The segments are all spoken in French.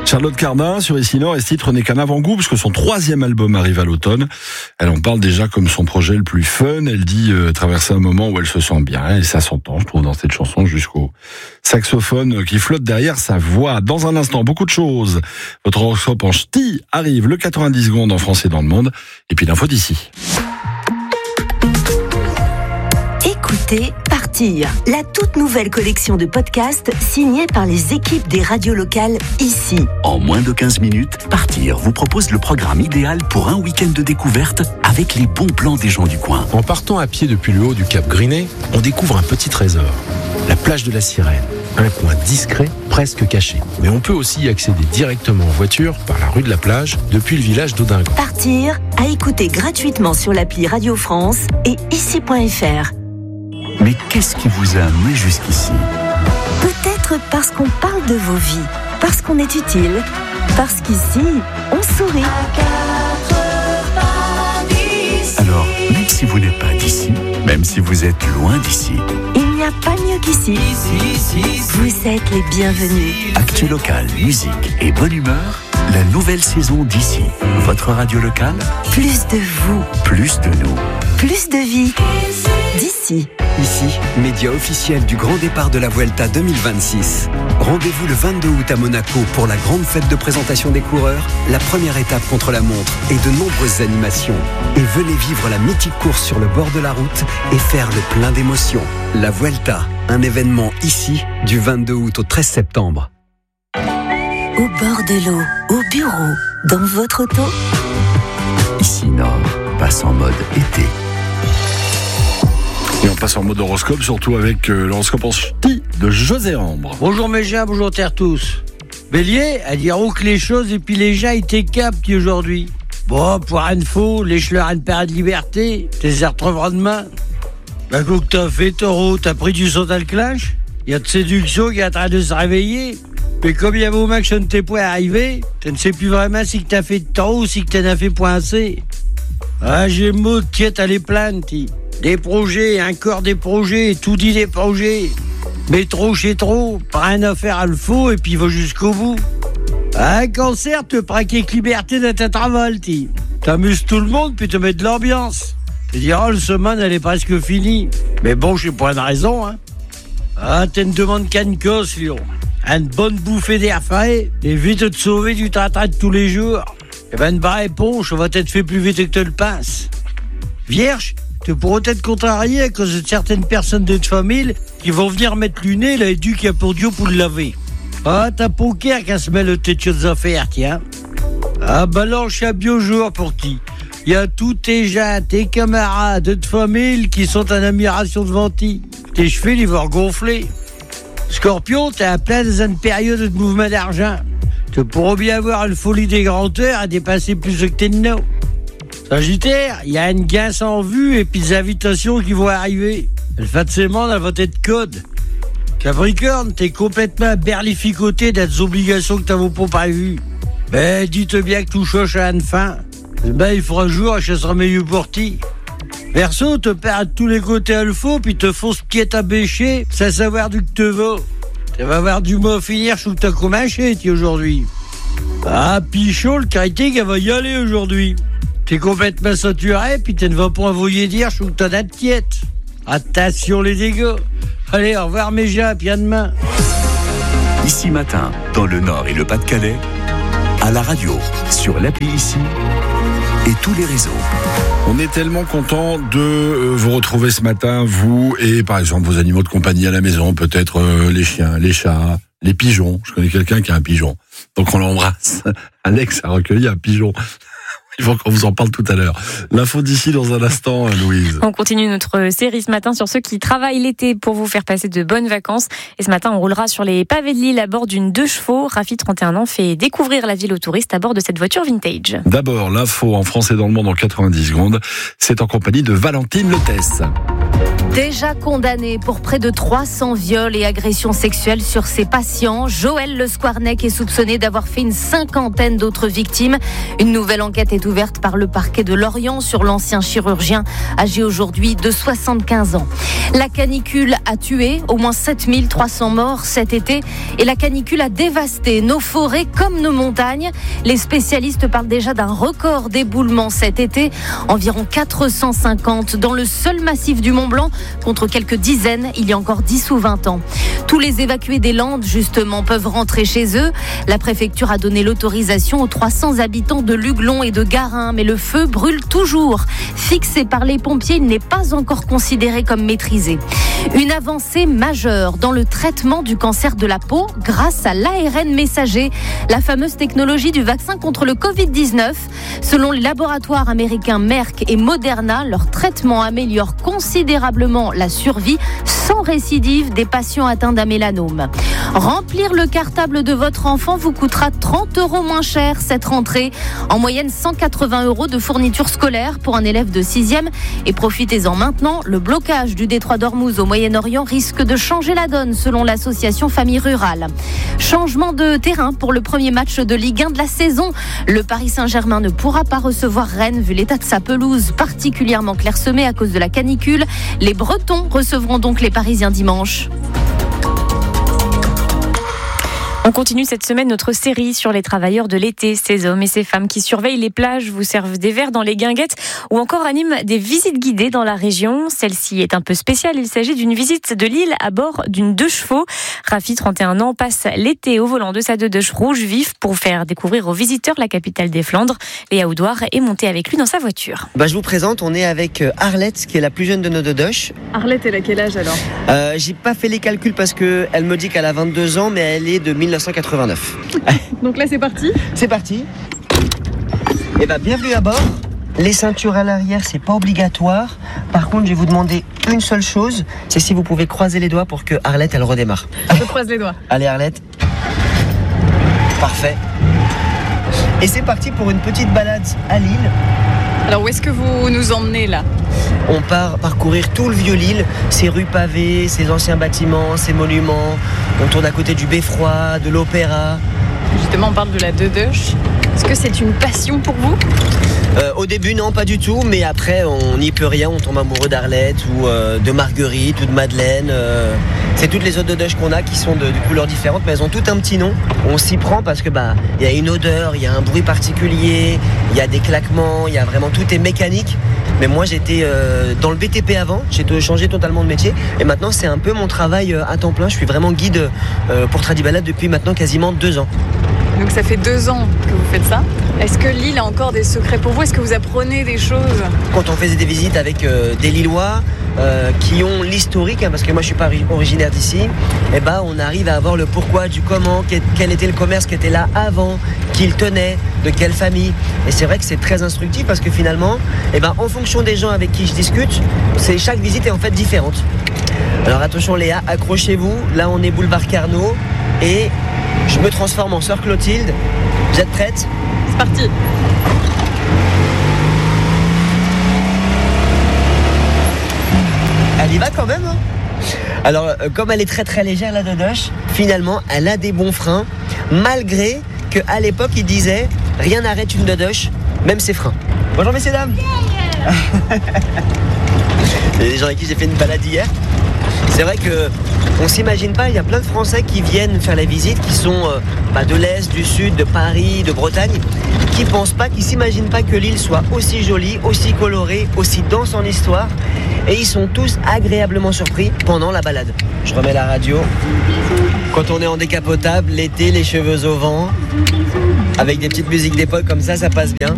Charlotte Cardin sur Ici Nord, et ce titre n'est qu'un avant-goût puisque son 3e album arrive à l'automne. Elle en parle déjà comme son projet le plus fun. Elle dit traverser un moment où elle se sent bien, et ça s'entend, je trouve, dans cette chanson, jusqu'au saxophone qui flotte derrière sa voix. Dans un instant, beaucoup de choses. Votre horoscope en ch'ti arrive, le 90 secondes en France et dans le monde, et puis l'info d'ici. Écoutez Partir, la toute nouvelle collection de podcasts signée par les équipes des radios locales ici. En moins de 15 minutes, Partir vous propose le programme idéal pour un week-end de découverte avec les bons plans des gens du coin. En partant à pied depuis le haut du Cap Grinet, on découvre un petit trésor, la plage de la Sirène. Un coin discret, presque caché. Mais on peut aussi y accéder directement en voiture par la rue de la plage depuis le village d'Audingon. Partir, à écouter gratuitement sur l'appli Radio France et ici.fr. Mais qu'est-ce qui vous a amené jusqu'ici ? Peut-être parce qu'on parle de vos vies, parce qu'on est utile, parce qu'ici, on sourit. Alors, même si vous n'êtes pas d'ici, même si vous êtes loin d'ici, il n'y a pas mieux qu'ici. Vous êtes les bienvenus. Actu local, musique et bonne humeur, la nouvelle saison d'Ici. Votre radio locale, Plus de vous, plus de nous. plus de vie. D'ici. Ici, média officiel du grand départ de la Vuelta 2026. Rendez-vous le 22 août à Monaco pour la grande fête de présentation des coureurs, la première étape contre la montre et de nombreuses animations. Et venez vivre la mythique course sur le bord de la route et faire le plein d'émotions. La Vuelta, un événement ici du 22 août au 13 septembre. Au bord de l'eau, au bureau, dans votre auto. Ici Nord passe en mode été. Et on passe en mode horoscope, surtout avec l'horoscope en ch'ti de José Ambre. Bonjour mes gens, bonjour terre tous. Bélier, à dire où que les choses et puis les gens ils t'écapent aujourd'hui. Bon, pour info, lèche-leur une période de liberté, t'es retrouveras demain. Bah quoi que t'as fait, taureau, t'as pris du saut à le clash. Y a de séduction qui est en train de se réveiller. Mais comme il y a vos mains que ça ne t'est point arrivé, tu ne sais plus vraiment si que t'as fait de taureau ou si que t'en as fait poincer. Ah, j'ai mot de tiète à les plaindre, des projets, encore des projets, tout dit des projets. Mais trop chez trop, pas rien à faire à le faux et puis va jusqu'au bout. Un cancer te praque avec liberté de ta travail, t'amuses tout le monde puis te mets de l'ambiance. Tu diras, oh, le semaine elle est presque finie. Mais bon, j'ai pas de raison, hein. Ah, t'as une demande canicos, Lyon. Une bonne bouffée d'air frais et vite de te sauver du train de tous les jours. Et ben, une barre éponge, on va t'être fait plus vite que te le pince. Vierge, tu pourrais être contrarié à cause de certaines personnes de ta famille qui vont venir mettre le nez là et du qu'il y a pour Dieu pour le laver. Ah, t'as poker qu'à se mêle de tes choses à faire, tiens. Ah, balance à biojour pour qui? Il y a tous tes gens, tes camarades de ta famille qui sont en admiration devant ti. Tes cheveux, ils vont gonfler. Scorpion, t'es à plein dans une période de mouvement d'argent. Tu pourras bien avoir une folie des grandeurs à dépasser plus que tes noms. Sagittaire, il y a une gain sans vue et puis des invitations qui vont arriver. Le fait de ces mondes, elle va être code. Capricorne, t'es complètement berlificoté des obligations que t'avais pas prévues. Ben, dites bien que tout choche à une fin. Ben, il fera jour et ce sera mieux pour ti. Verseau, te perd de tous les côtés à le faux puis te fonce pied à bêcher sans savoir d'où que te vas. Tu vas avoir du mot à finir sous ta commanché, aujourd'hui. Ah, Pichot, le critique, elle va y aller aujourd'hui. T'es complètement saturé, puis tu ne vas pas envoyer dire sous ta date tiète. Attention les dégâts. Allez, au revoir mes gens, puis à demain. Ici matin, dans le Nord et le Pas-de-Calais, à la radio, sur l'appli Ici et tous les réseaux. On est tellement content de vous retrouver ce matin, vous et par exemple vos animaux de compagnie à la maison, peut-être les chiens, les chats, les pigeons. Je connais quelqu'un qui a un pigeon, donc on l'embrasse. Alex a recueilli un pigeon. Il faut qu'on vous en parle tout à l'heure. L'info d'ici dans un instant, Louise. On continue notre série ce matin sur ceux qui travaillent l'été pour vous faire passer de bonnes vacances. Et ce matin, on roulera sur les pavés de Lille à bord d'une 2 chevaux. Rafi, 31 ans, fait découvrir la ville aux touristes à bord de cette voiture vintage. D'abord, l'info en France et dans le monde en 90 secondes. C'est en compagnie de Valentine Lotès. Déjà condamné pour près de 300 viols et agressions sexuelles sur ses patients, Joël Le Squarnec est soupçonné d'avoir fait une 50aine d'autres victimes. Une nouvelle enquête est ouverte par le parquet de Lorient sur l'ancien chirurgien, âgé aujourd'hui de 75 ans. La canicule a tué au moins 7300 morts cet été et la canicule a dévasté nos forêts comme nos montagnes. Les spécialistes parlent déjà d'un record d'éboulement cet été, environ 450 dans le seul massif du Mont-Blanc, contre quelques dizaines il y a encore 10 ou 20 ans. Tous les évacués des Landes, justement, peuvent rentrer chez eux. La préfecture a donné l'autorisation aux 300 habitants de Luglon et de Garin, mais le feu brûle toujours. Fixé par les pompiers, il n'est pas encore considéré comme maîtrisé. Une avancée majeure dans le traitement du cancer de la peau grâce à l'ARN messager, la fameuse technologie du vaccin contre le Covid-19. Selon les laboratoires américains Merck et Moderna, leur traitement améliore considérablement la survie sans récidive des patients atteints d'un mélanome. Remplir le cartable de votre enfant vous coûtera 30 € moins cher cette rentrée. En moyenne 180 € de fournitures scolaires pour un élève de 6e. Et profitez-en maintenant, le blocage du détroit d'Ormuz au Moyen-Orient risque de changer la donne selon l'association Famille Rurale. Changement de terrain pour le premier match de Ligue 1 de la saison. Le Paris Saint-Germain ne pourra pas recevoir Rennes vu l'état de sa pelouse particulièrement clairsemée à cause de la canicule. Les Bretons recevront donc les Parisiens dimanche. On continue cette semaine notre série sur les travailleurs de l'été, ces hommes et ces femmes qui surveillent les plages, vous servent des verres dans les guinguettes ou encore animent des visites guidées dans la région. Celle-ci est un peu spéciale, il s'agit d'une visite de l'île à bord d'une 2 chevaux. Rafi, 31 ans, passe l'été au volant de sa 2 rouge vif pour faire découvrir aux visiteurs la capitale des Flandres. Léa Oudouard est montée avec lui dans sa voiture. Je vous présente, on est avec Arlette, qui est la plus jeune de nos 2 doches. Arlette, elle a quel âge alors ? J'ai pas fait les calculs parce qu'elle me dit qu'elle a 22 ans, mais elle est de 1989. Donc là, c'est parti ? C'est parti. Et bienvenue à bord. Les ceintures à l'arrière, c'est pas obligatoire. Par contre, je vais vous demander une seule chose, c'est si vous pouvez croiser les doigts pour que Arlette, elle redémarre. Je croise les doigts. Allez Arlette. Parfait. Et c'est parti pour une petite balade à l'île. Alors où est-ce que vous nous emmenez là ? On part parcourir tout le Vieux-Lille, ses rues pavées, ses anciens bâtiments, ses monuments. On tourne à côté du Beffroi, de l'Opéra. Justement, on parle de la Deux-Deuche. Est-ce que c'est une passion pour vous ? Au début, non, pas du tout. Mais après, on n'y peut rien. On tombe amoureux d'Arlette ou de Marguerite ou de Madeleine. C'est toutes les autres Deux-Deuche qu'on a qui sont de couleurs différentes, mais elles ont toutes un petit nom. On s'y prend parce que y a une odeur, il y a un bruit particulier, il y a des claquements, il y a vraiment tout est mécanique. Mais moi, j'étais dans le BTP avant, j'ai changé totalement de métier. Et maintenant, c'est un peu mon travail à temps plein. Je suis vraiment guide pour Tradibalade depuis maintenant quasiment 2 ans. Donc ça fait 2 ans que vous faites ça. Est-ce que l'île a encore des secrets pour vous ? Est-ce que vous apprenez des choses ? Quand on faisait des visites avec des Lillois qui ont l'historique, parce que moi je suis pas originaire d'ici, on arrive à avoir le pourquoi du comment, quel était le commerce qui était là avant, qui le tenait, de quelle famille. Et c'est vrai que c'est très instructif parce que finalement, en fonction des gens avec qui je discute, chaque visite est en fait différente. Alors attention Léa, accrochez-vous, là on est boulevard Carnot et je me transforme en sœur Clotilde. Vous êtes prête ? C'est parti. Elle y va quand même, hein ? Alors, comme elle est très très légère, la Dodoche, finalement, elle a des bons freins, malgré qu'à l'époque, ils disaient « Rien n'arrête une Dodoche, même ses freins ». Bonjour messieurs, dames. Il y a des gens avec qui j'ai fait une balade hier. C'est vrai qu'on s'imagine pas, il y a plein de Français qui viennent faire la visite, qui sont de l'Est, du Sud, de Paris, de Bretagne, qui pensent pas, qui s'imaginent pas que l'île soit aussi jolie, aussi colorée, aussi dense en histoire. Et ils sont tous agréablement surpris pendant la balade. Je remets la radio. Quand on est en décapotable, l'été, les cheveux au vent, avec des petites musiques d'époque comme ça passe bien.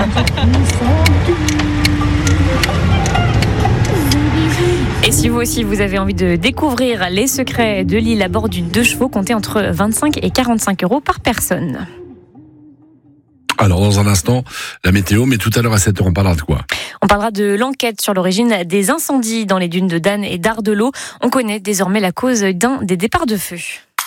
Et si vous aussi vous avez envie de découvrir les secrets de l'île à bord d'une 2 chevaux, comptez entre 25 et 45 € par personne. Alors dans un instant, la météo, mais tout à l'heure à 7h, on parlera de quoi ? On parlera de l'enquête sur l'origine des incendies dans les dunes de Dan et d'Ardelot. On connaît désormais la cause d'un des départs de feu.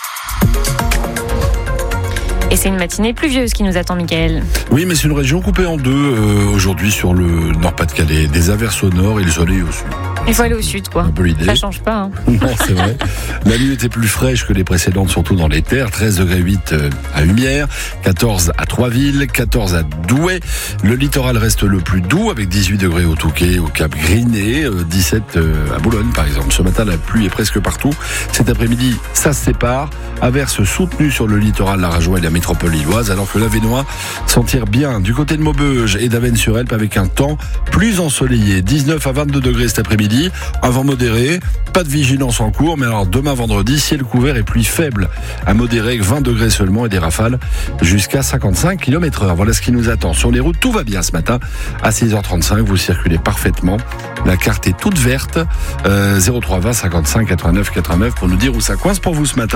Et c'est une matinée pluvieuse qui nous attend, Mickaël. Oui, mais c'est une région coupée en deux aujourd'hui sur le Nord-Pas-de-Calais. Des averses au nord et le soleil au sud. Il faut aller au sud, quoi. Un peu l'idée. Ça change pas. Hein. Non, c'est vrai. La nuit était plus fraîche que les précédentes, surtout dans les terres. 13 degrés 8 à Humières, 14 à Troisville, 14 à Douai. Le littoral reste le plus doux avec 18 degrés au Touquet, au Cap Griné, 17 à Boulogne par exemple. Ce matin, la pluie est presque partout. Cet après-midi, ça se sépare. Averses soutenues sur le littoral larageois et la métropole lilloise, alors que l'Avesnois s'en tire bien du côté de Maubeuge et d'Avesnes-sur-Helpe avec un temps plus ensoleillé. 19 à 22 degrés cet après-midi, un vent modéré, pas de vigilance en cours, mais alors demain vendredi, ciel couvert et pluie faible à modéré, 20 degrés seulement et des rafales jusqu'à 55 km/h. Voilà ce qui nous attend. Sur les routes, tout va bien ce matin. À 6h35, vous circulez parfaitement. La carte est toute verte. 03 20 55 89 89 pour nous dire où ça coince pour vous ce matin.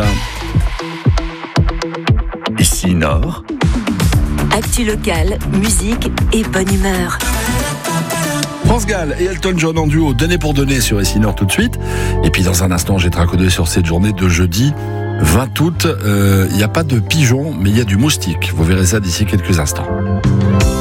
Ici Nord. Actu locale, musique et bonne humeur. France Gall et Elton John en duo, donné pour donner sur Ici Nord tout de suite. Et puis dans un instant, j'ai un coup d'œil sur cette journée de jeudi 20 août. Il n'y a pas de pigeon, mais il y a du moustique. Vous verrez ça d'ici quelques instants.